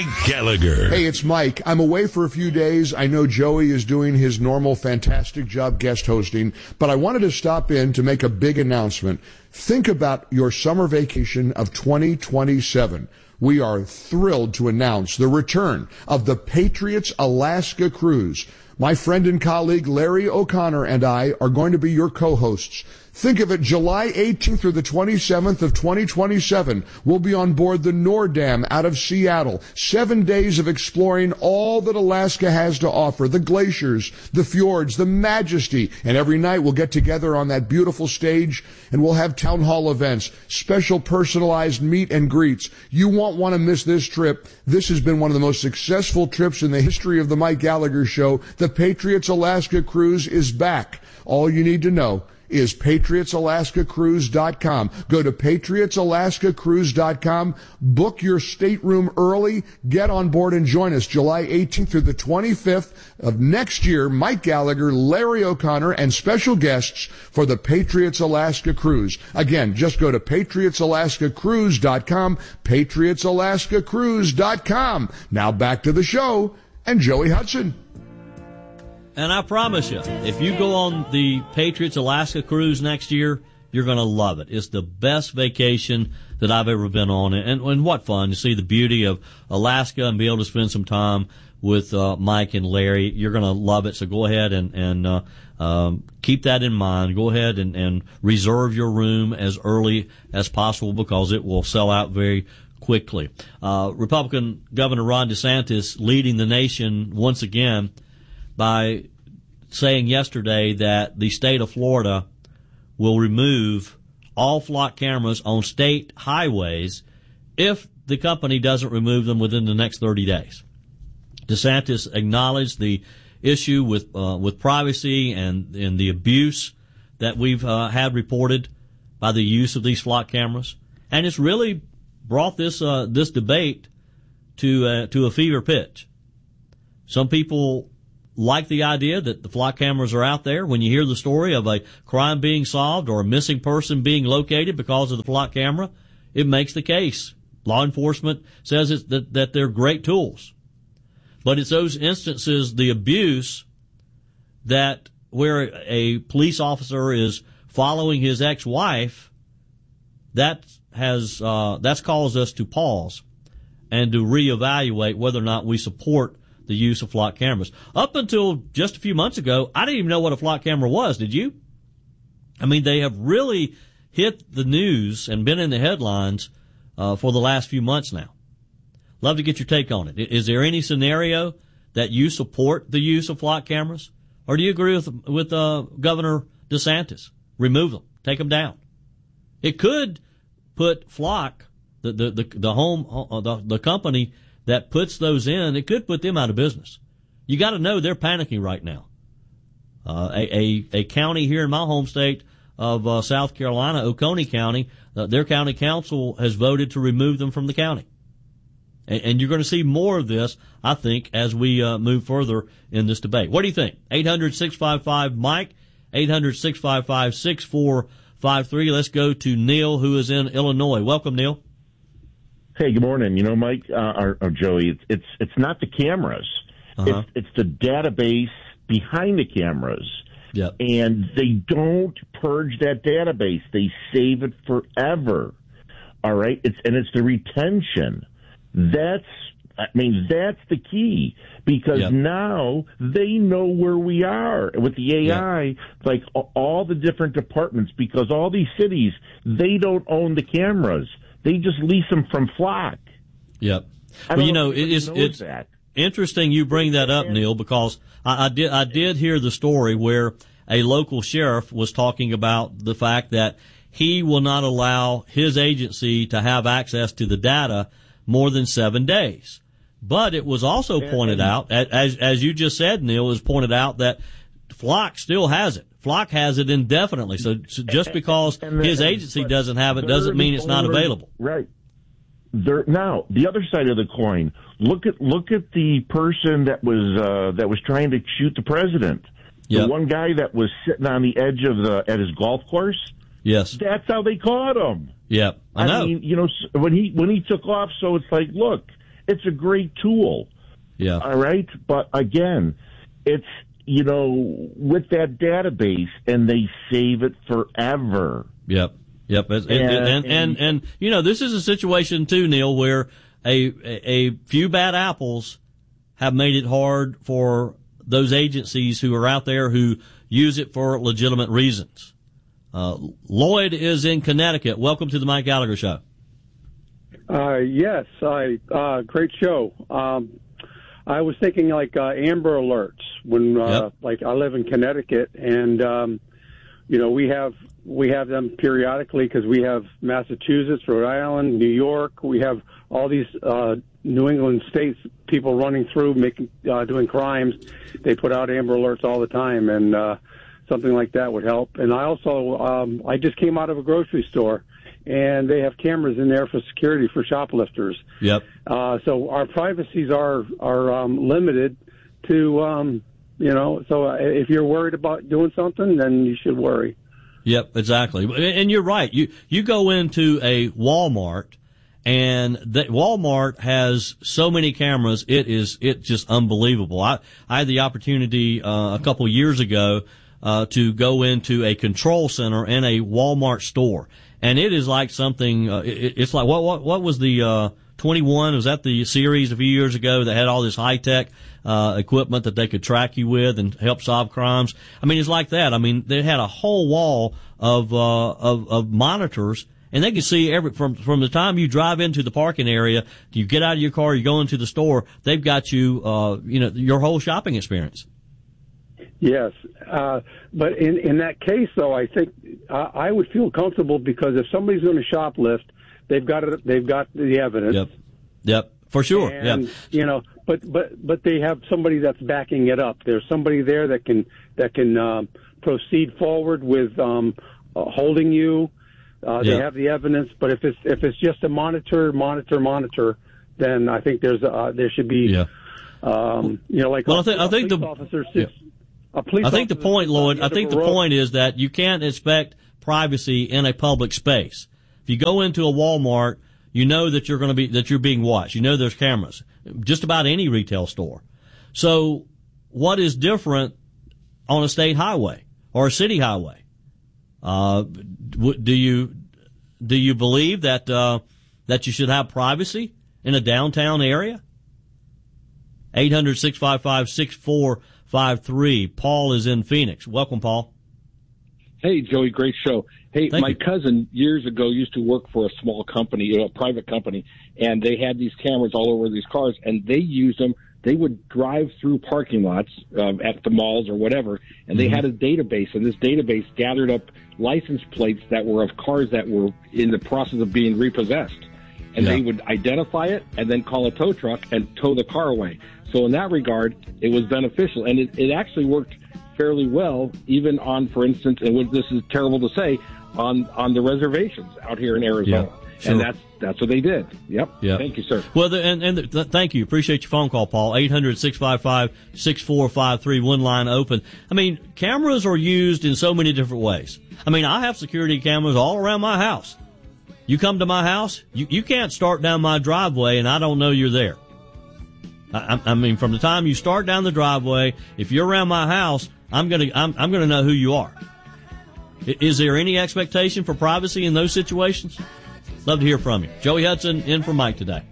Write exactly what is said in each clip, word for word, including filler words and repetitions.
Gallagher. Hey, it's Mike. I'm away for a few days. I know Joey is doing his normal fantastic job guest hosting, but I wanted to stop in to make a big announcement. Think about your summer vacation of twenty twenty-seven. We are thrilled to announce the return of the Patriots Alaska Cruise. My friend and colleague Larry O'Connor and I are going to be your co-hosts. Think of it, July eighteenth through the twenty-seventh of twenty twenty-seven. We'll be on board the Nordam out of Seattle. Seven days of exploring all that Alaska has to offer. The glaciers, the fjords, the majesty. And every night we'll get together on that beautiful stage and we'll have town hall events, special personalized meet and greets. You won't want to miss this trip. This has been one of the most successful trips in the history of the Mike Gallagher Show. The Patriots Alaska Cruise is back. All you need to know is patriots alaska cruise dot com. Go to patriots alaska cruise dot com, book your stateroom early, get on board and join us July eighteenth through the twenty-fifth of next year. Mike Gallagher, Larry O'Connor, and special guests for the Patriots Alaska Cruise. Again, just go to patriots alaska cruise dot com, patriots alaska cruise dot com. Now back to the show and Joey Hudson. And I promise you, if you go on the Patriots Alaska Cruise next year, you're going to love it. It's the best vacation that I've ever been on. And, and what fun to see the beauty of Alaska and be able to spend some time with uh, Mike and Larry. You're going to love it. So go ahead and, and uh, um, keep that in mind. Go ahead and, and reserve your room as early as possible because it will sell out very quickly. Uh, Republican Governor Ron DeSantis leading the nation once again by saying yesterday that the state of Florida will remove all flock cameras on state highways if the company doesn't remove them within the next thirty days. DeSantis acknowledged the issue with uh, with privacy and, and the abuse that we've uh, had reported by the use of these flock cameras, and it's really brought this uh, this debate to uh, to a fever pitch. Some people like the idea that the flock cameras are out there. When you hear the story of a crime being solved or a missing person being located because of the flock camera, it makes the case. Law enforcement says it's that, that they're great tools. But it's those instances, the abuse, that where a police officer is following his ex-wife, that has uh, that's caused us to pause and to reevaluate whether or not we support the use of flock cameras. Up until just a few months ago, I didn't even know what a flock camera was. Did you? I mean, they have really hit the news and been in the headlines uh, for the last few months now. Love to get your take on it. Is there any scenario that you support the use of flock cameras? Or do you agree with with uh, Governor DeSantis? Remove them. Take them down. It could put Flock, the the the, the home uh, the, the company that puts those in, it could put them out of business. You got to know they're panicking right now. Uh, a, a a county here in my home state of uh, South Carolina, Oconee County, uh, their county council has voted to remove them from the county. And, and you're going to see more of this, I think, as we uh, move further in this debate. What do you think? eight hundred, six five five, Mike, eight hundred, six five five, six four five three. Let's go to Neil, who is in Illinois. Welcome, Neil. Hey, good morning. You know, Mike, uh, or, or Joey, it's, it's it's not the cameras. Uh-huh. It's, it's the database behind the cameras. Yep. And they don't purge that database. They save it forever. All right? It's and it's the retention. That's, I mean, that's the key. Because yep. now they know where we are with the A I, yep. like all the different departments, because all these cities, they don't own the cameras. They just lease them from Flock. Yep. Well, you know, it is it's that. interesting you bring that up, Neil, because I, I did I did hear the story where a local sheriff was talking about the fact that he will not allow his agency to have access to the data more than seven days. But it was also pointed out, as as you just said, Neil, was pointed out that Flock still has it. Flock has it indefinitely. So, so just because his agency doesn't have it doesn't mean it's not available. Right. There, now, the other side of the coin. Look at look at the person that was uh, that was trying to shoot the president. Yep. The one guy that was sitting on the edge of the at his golf course. Yes. That's how they caught him. Yep. I know. I mean, you know, when he when he took off. So it's like, look, It's a great tool. Yeah. All right. But again, it's, you know, with that database, and they save it forever. Yep. Yep. And, and, and, and, and, you know, this is a situation too, Neil, where a, a, a few bad apples have made it hard for those agencies who are out there who use it for legitimate reasons. Uh, Lloyd is in Connecticut. Welcome to the Mike Gallagher Show. Uh, yes, I, uh, great show. Um, I was thinking like, uh, Amber Alerts when, uh, yep. like I live in Connecticut, and, um, you know, we have, we have them periodically because we have Massachusetts, Rhode Island, New York. We have all these, uh, New England states, people running through, making, uh, doing crimes. They put out Amber Alerts all the time, and, uh, something like that would help. And I also, um, I just came out of a grocery store, and they have cameras in there for security for shoplifters. Yep. Uh, so our privacies are are um, limited to, um, you know. So if you're worried about doing something, then you should worry. Yep, exactly. And you're right. You you go into a Walmart, and the, Walmart has so many cameras. It is it's just unbelievable. I I had the opportunity uh, a couple years ago uh, to go into a control center in a Walmart store. And it is like something, uh, it, it's like, what, what, what was the, uh, twenty-one? Was that the series a few years ago that had all this high tech, uh, equipment that they could track you with and help solve crimes? I mean, it's like that. I mean, they had a whole wall of, uh, of, of monitors, and they could see every, from, from the time you drive into the parking area, you get out of your car, you go into the store, they've got you, uh, you know, your whole shopping experience. Yes, uh, but in, in that case, though, I think uh, I would feel comfortable because if somebody's going to shoplift, they've got it, they've got the evidence. Yep, yep, for sure. And, yep. you know, but but but they have somebody that's backing it up. There's somebody there that can that can um, proceed forward with um, uh, holding you. Uh, they yep. have the evidence, but if it's if it's just a monitor, monitor, monitor, then I think there's uh, there should be, yeah. um, you know, like well, a, I think, a I think police the officer sits. Yeah. I think the point, Lloyd, I think the point is that you can't expect privacy in a public space. If you go into a Walmart, you know that you're going to be, that you're being watched. You know there's cameras. Just about any retail store. So what is different on a state highway or a city highway? Uh, do you, do you believe that, uh, that you should have privacy in a downtown area? eight hundred, six five five, six four five three. Paul is in Phoenix. Welcome, Paul. Hey, Joey, great show. Hey, Thank my you. cousin years ago used to work for a small company, a private company, and they had these cameras all over these cars, and they used them. They would drive through parking lots um, at the malls or whatever, and they mm-hmm. had a database, and this database gathered up license plates that were of cars that were in the process of being repossessed. And yeah. they would identify it and then call a tow truck and tow the car away. So in that regard, it was beneficial. And it, it actually worked fairly well, even on, for instance, and this is terrible to say, on, on the reservations out here in Arizona. Yeah, sure. And that's that's what they did. Yep. Yep. Thank you, sir. Well, the, and, and the, thank you. Appreciate your phone call, Paul. eight hundred, six five five, six four five three, one line open. I mean, cameras are used in so many different ways. I mean, I have security cameras all around my house. You come to my house, you, you can't start down my driveway and I don't know you're there. I, I mean, from the time you start down the driveway, if you're around my house, I'm gonna, I'm, I'm gonna know who you are. Is there any expectation for privacy in those situations? Love to hear from you. Joey Hudson in for Mike today.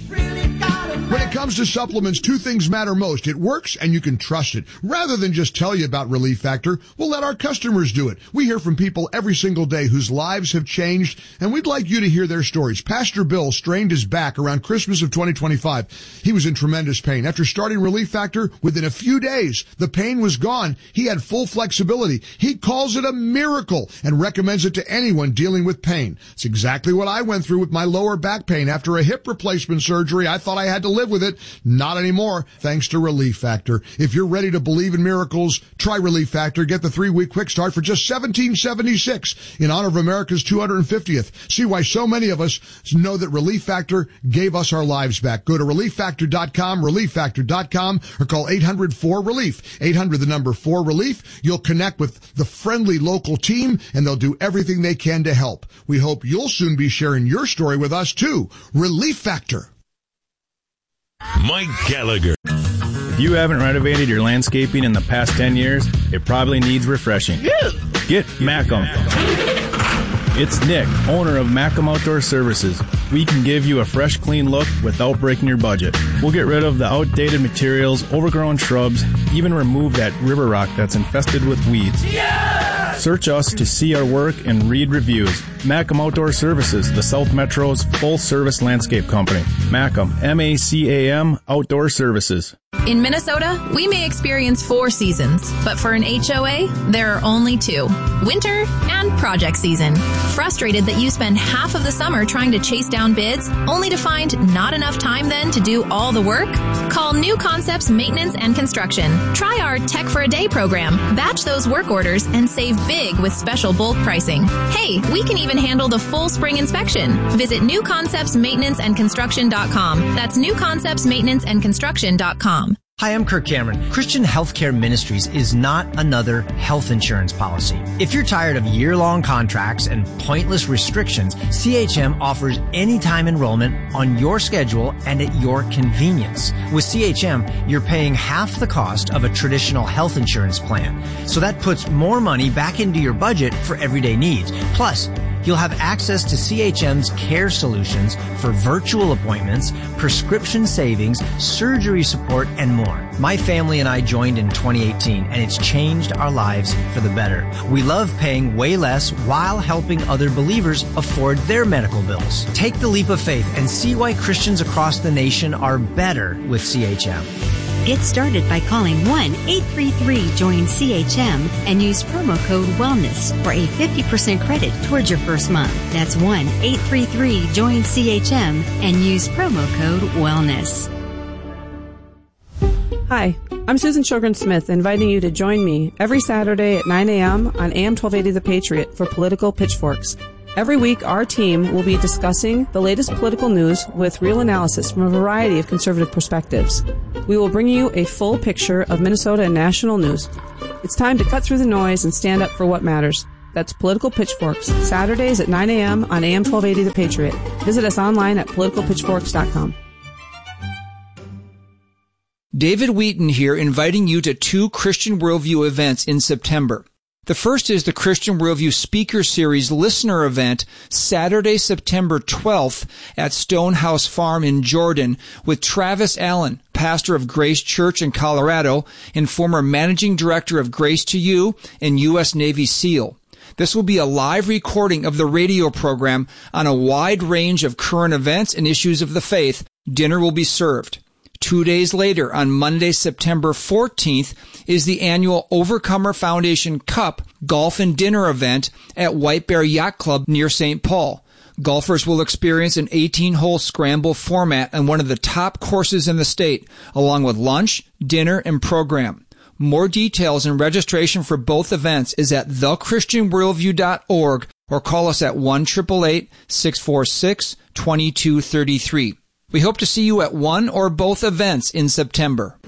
When it comes to supplements, two things matter most. It works and you can trust it. Rather than just tell you about Relief Factor, we'll let our customers do it. We hear from people every single day whose lives have changed, and we'd like you to hear their stories. Pastor Bill strained his back around Christmas of twenty twenty-five. He was in tremendous pain. After starting Relief Factor, within a few days, the pain was gone. He had full flexibility. He calls it a miracle and recommends it to anyone dealing with pain. It's exactly what I went through with my lower back pain. After a hip replacement surgery, I thought I had to live with it. Not anymore, thanks to Relief Factor. If you're ready to believe in miracles, try Relief Factor. Get the three-week quick start for just seventeen seventy-six in honor of America's two hundred fiftieth. See why so many of us know that Relief Factor gave us our lives back. Go to relief factor dot com, relief factor dot com, or call eight hundred four relief. eight hundred, the number four relief. You'll connect with the friendly local team, and they'll do everything they can to help. We hope you'll soon be sharing your story with us, too. Relief Factor. Mike Gallagher. If you haven't renovated your landscaping in the past ten years, it probably needs refreshing. Get Macam. It's Nick, owner of Macam Outdoor Services. We can give you a fresh, clean look without breaking your budget. We'll get rid of the outdated materials, overgrown shrubs, even remove that river rock that's infested with weeds. Yeah! Search us to see our work and read reviews. Macam Outdoor Services, the South Metro's full-service landscape company. Macam, M A C A M Outdoor Services. In Minnesota, we may experience four seasons, but for an H O A, there are only two: winter and project season. Frustrated that you spend half of the summer trying to chase down bids, only to find not enough time then to do all the work? Call New Concepts Maintenance and Construction. Try our Tech for a Day program. Batch those work orders and save big with special bulk pricing. Hey, we can even handle the full spring inspection. Visit new concepts maintenance and construction dot com. That's new concepts maintenance and construction dot com. Hi, I'm Kirk Cameron. Christian Healthcare Ministries is not another health insurance policy. If you're tired of year-long contracts and pointless restrictions, C H M offers anytime enrollment on your schedule and at your convenience. With C H M, you're paying half the cost of a traditional health insurance plan. So that puts more money back into your budget for everyday needs. Plus, you'll have access to C H M's care solutions for virtual appointments, prescription savings, surgery support, and more. My family and I joined in twenty eighteen, and it's changed our lives for the better. We love paying way less while helping other believers afford their medical bills. Take the leap of faith and see why Christians across the nation are better with C H M. Get started by calling one eight three three join C H M and use promo code WELLNESS for a fifty percent credit towards your first month. That's one eight three three join C H M and use promo code WELLNESS. Hi, I'm Susan Sjogren-Smith, inviting you to join me every Saturday at nine a.m. on A M twelve eighty The Patriot for Political Pitchforks. Every week, our team will be discussing the latest political news with real analysis from a variety of conservative perspectives. We will bring you a full picture of Minnesota and national news. It's time to cut through the noise and stand up for what matters. That's Political Pitchforks, Saturdays at nine a.m. on A M twelve eighty The Patriot. Visit us online at political pitchforks dot com. David Wheaton here, inviting you to two Christian Worldview events in September. The first is the Christian Worldview Speaker Series Listener Event, Saturday, September twelfth at Stonehouse Farm in Jordan with Travis Allen, pastor of Grace Church in Colorado and former managing director of Grace to You and U S Navy SEAL. This will be a live recording of the radio program on a wide range of current events and issues of the faith. Dinner will be served. Two days later, on Monday, September fourteenth, is the annual Overcomer Foundation Cup Golf and Dinner event at White Bear Yacht Club near Saint Paul. Golfers will experience an eighteen-hole scramble format on one of the top courses in the state, along with lunch, dinner, and program. More details and registration for both events is at the christian worldview dot org or call us at one eight eight eight, six four six, two two three three. We hope to see you at one or both events in September.